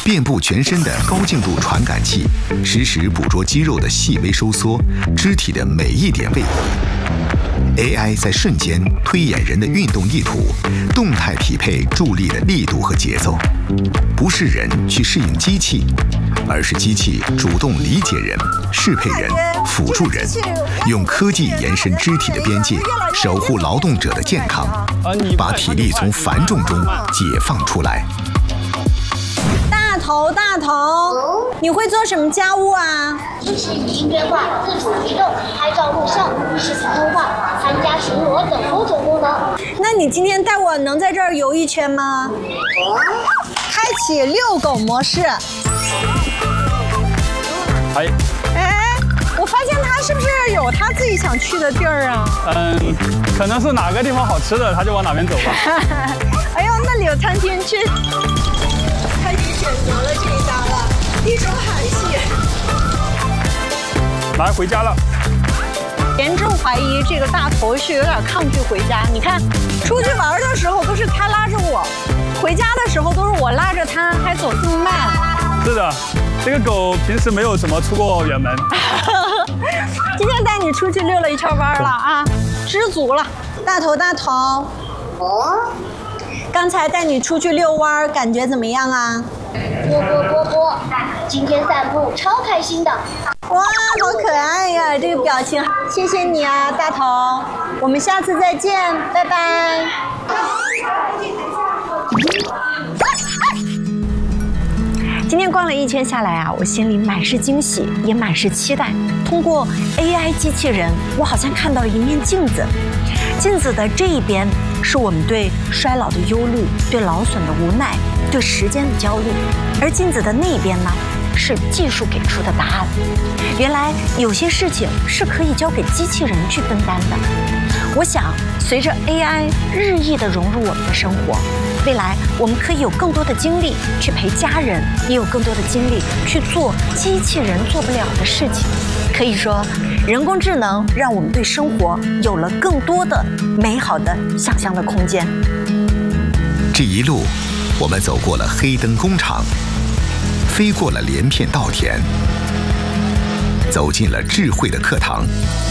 遍布全身的高精度传感器，实时捕捉肌肉的细微收缩，肢体的每一点位移。AI 在瞬间推演人的运动意图，动态匹配助力的力度和节奏。不是人去适应机器，而是机器主动理解人、适配人、辅助人，用科技延伸肢体的边界，守护劳动者的健康，把体力从繁重中解放出来。 大头，你会做什么家务啊？ 支持语音对话、自主移动、拍照录像、视频通话、参加巡逻等多种功能。 那你今天带我能在这儿游一圈吗？开启遛狗模式。 哎， 我发现他是不是有他自己想去的地儿啊？ 可能是哪个地方好吃的，他就往哪边走吧。 哎呦，那里有餐厅去。他已经选择了这一家了，地中海系。 来，回家了。 严重怀疑这个大头是有点抗拒回家。你看，出去玩的时候都是他拉着我，回家的时候都是我拉着他，还走这么慢。 是的，这个狗平时没有怎么出过远门。 今天带你出去溜了一圈弯了啊，知足了。大头。刚才带你出去遛弯，感觉怎么样啊？ 波，今天散步超开心的。 哇，好可爱呀，这个表情。谢谢你啊，大头。我们下次再见，拜拜。今天逛了一圈下来啊，我心里满是惊喜，也满是期待。通过 AI 机器人，我好像看到了一面镜子。镜子的这一边是我们对衰老的忧虑，对劳损的无奈，对时间的焦虑；而镜子的那边呢，是技术给出的答案。原来有些事情是可以交给机器人去分担的。我想，随着 AI 日益的融入我们的生活，未来我们可以有更多的精力去陪家人，也有更多的精力去做机器人做不了的事情。可以说，人工智能让我们对生活有了更多的美好的想象的空间。 这一路，我们走过了黑灯工厂，飞过了连片稻田，走进了智慧的课堂，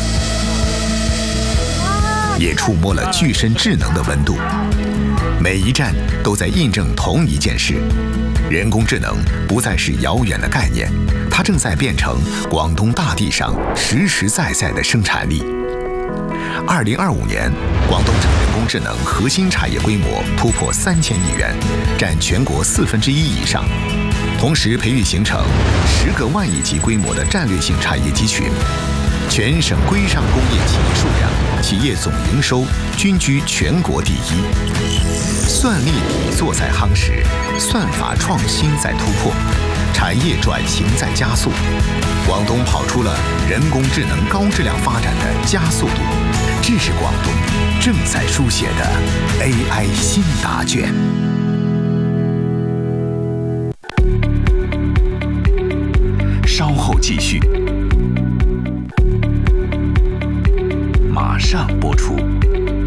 也触摸了具身智能的温度。每一站都在印证同一件事：人工智能不再是遥远的概念，它正在变成广东大地上实实在在的生产力。2025年，广东省人工智能核心产业规模突破3000亿元，占全国1/4以上，同时培育形成10个万亿级规模的战略性产业集群。全省规上工业企业数量、企业总营收均居全国第一。算力比做在夯实，算法创新在突破，产业转型在加速。广东跑出了人工智能高质量发展的加速度，这是广东正在书写的 AI 新答卷。